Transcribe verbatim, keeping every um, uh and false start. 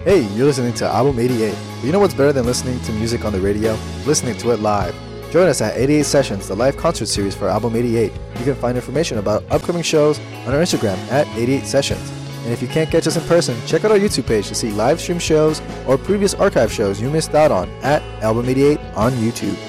Hey, you're listening to Album eighty-eight. You know what's better than listening to music on the radio? Listening to it live. Join us at eighty-eight Sessions, the live concert series for Album eighty-eight. You can find information about upcoming shows on our Instagram at eighty-eight Sessions. And if you can't catch us in person, check out our YouTube page to see live stream shows or previous archive shows you missed out on at Album eighty-eight on YouTube.